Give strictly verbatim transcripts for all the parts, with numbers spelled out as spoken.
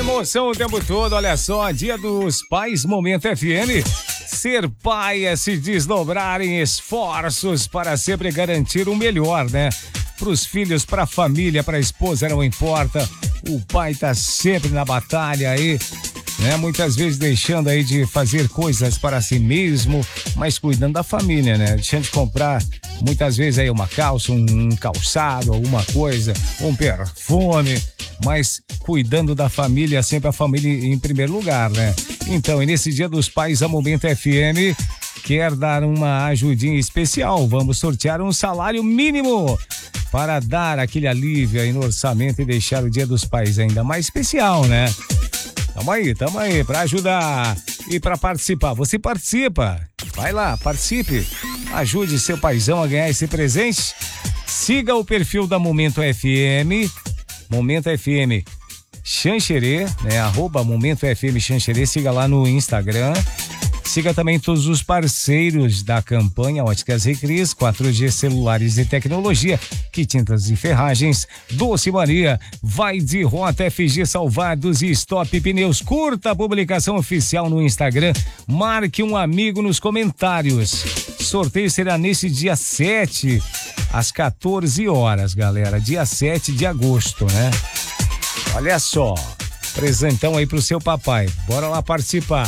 Emoção o tempo todo, olha só, Dia dos Pais, Momento F M. Ser pai é se desdobrar em esforços para sempre garantir o melhor, né? Para os filhos, para a família, para a esposa, não importa. O pai tá sempre na batalha aí, né? Muitas vezes deixando aí de fazer coisas para si mesmo, mas cuidando da família, né? Deixando de comprar muitas vezes aí uma calça, um calçado, alguma coisa, um perfume, mas cuidando da família, sempre a família em primeiro lugar, né? Então, e nesse Dia dos Pais, a Momento F M quer dar uma ajudinha especial. Vamos sortear um salário mínimo para dar aquele alívio aí no orçamento e deixar o Dia dos Pais ainda mais especial, né? Tamo aí, tamo aí para ajudar e para participar. Você participa, vai lá, participe, ajude seu paizão a ganhar esse presente. Siga o perfil da Momento F M, Momento F M Xanxerê, né? Arroba Momento F M Xanxerê, siga lá no Instagram. Siga também todos os parceiros da campanha Óticas Recris, quatro G Celulares e Tecnologia, Que Tintas e Ferragens, Doce Maria, Vai de Rota, F G Salvados e Stop Pneus. Curta a publicação oficial no Instagram, marque um amigo nos comentários. Sorteio será nesse dia sete, às quatorze horas, galera, dia sete de agosto, né? Olha só, presentão aí pro seu papai, bora lá participar.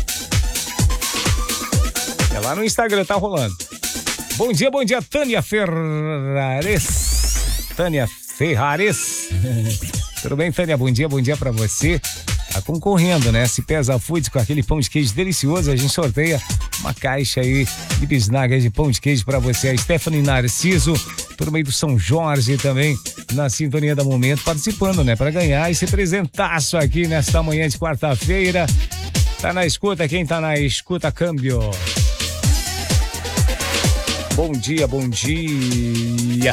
É lá no Instagram, tá rolando. Bom dia, bom dia, Tânia Ferrares. Tânia Ferrares. Tudo bem, Tânia? Bom dia, bom dia pra você. Tá concorrendo, né? Se Pesa Foods com aquele pão de queijo delicioso, a gente sorteia uma caixa aí de bisnagas de pão de queijo pra você. A Stephanie Narciso, tudo bem do São Jorge também, na sintonia da Momento, participando, né? Pra ganhar esse presentaço aqui nesta manhã de quarta-feira. Tá na escuta, quem tá na escuta, câmbio. Bom dia, bom dia.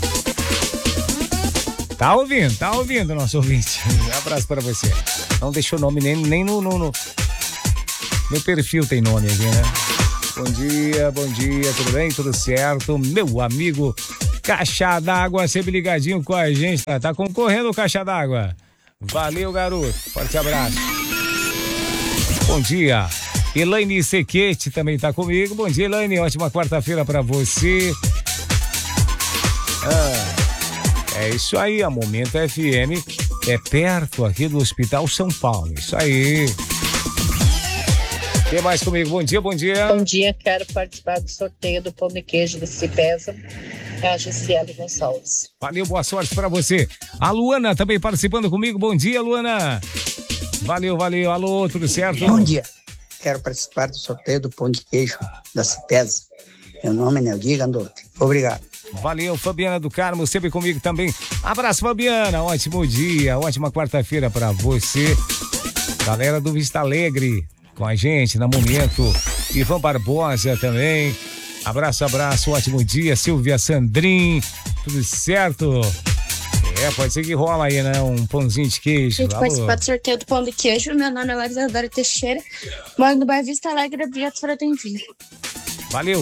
Tá ouvindo, tá ouvindo, nosso ouvinte. Um abraço pra você. Não deixou nome nem, nem no, no, no... Meu perfil tem nome aqui, né? Bom dia, bom dia, tudo bem? Tudo certo? Meu amigo Caixa d'Água, sempre ligadinho com a gente. Tá, tá concorrendo o Caixa d'Água. Valeu, garoto. Forte abraço. Bom dia. Elaine Sequete também tá comigo. Bom dia, Elaine. Ótima quarta-feira pra você. Ah, é isso aí, a Momento F M é perto aqui do Hospital São Paulo. Isso aí. Quem mais comigo? Bom dia, bom dia. Bom dia, quero participar do sorteio do pão de queijo da Cipesa. É a Gisele Gonçalves. Valeu, boa sorte pra você. A Luana também participando comigo. Bom dia, Luana. Valeu, valeu. Alô, tudo certo? Bom dia. Quero participar do sorteio do pão de queijo da Cipesa. Meu nome é Neldir Gandotti. Obrigado. Valeu, Fabiana do Carmo, sempre comigo também. Abraço, Fabiana. Ótimo dia, ótima quarta-feira pra você. Galera do Vista Alegre com a gente na Momento. Ivan Barbosa também. Abraço, abraço, ótimo dia. Silvia Sandrin, tudo certo? É, pode ser que rola aí, né? Um pãozinho de queijo. A gente participar do sorteio do pão de queijo. Meu nome é Larissa Adora Teixeira. Moro no bairro Vista Alegre, Objeto Fraternidade. Valeu.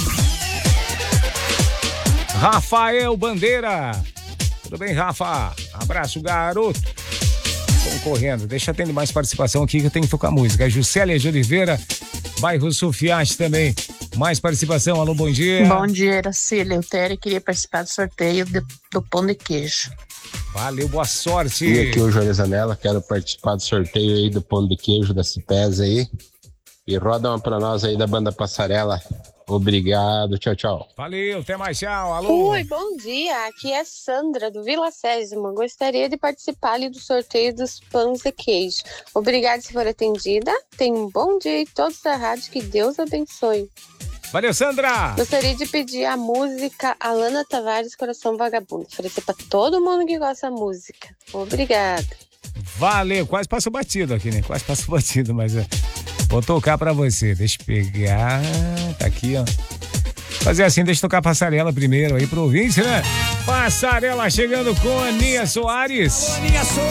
Rafael Bandeira. Tudo bem, Rafa? Abraço, garoto. Concorrendo. Deixa eu ter mais participação aqui que eu tenho que tocar música. Juscelia de Oliveira, bairro Sufiate também. Mais participação, alô, bom dia. Bom dia, Iracília. Eu Tere queria participar do sorteio de, do pão de queijo. Valeu, boa sorte. E aqui o João Zanella, quero participar do sorteio aí do pão de queijo da Cipesa aí. E roda uma pra nós aí da banda Passarela. Obrigado, tchau, tchau. Valeu, até mais, tchau, alô. Oi, bom dia, aqui é Sandra do Vila Sésima. Gostaria de participar ali do sorteio dos pães de queijo. Obrigada se for atendida. Tenha um bom dia e todos da rádio, que Deus abençoe. Valeu, Sandra. Gostaria de pedir a música Alana Tavares, Coração Vagabundo. Oferecer pra todo mundo que gosta da música. Obrigada. Valeu, quase passou batido aqui, né? Quase passou batido, mas é, vou tocar pra você. Deixa eu pegar. Tá aqui, ó. Fazer assim, deixa eu tocar a Passarela primeiro aí pro ouvinte, né? Passarela chegando com Aninha Soares. Aninha Soares.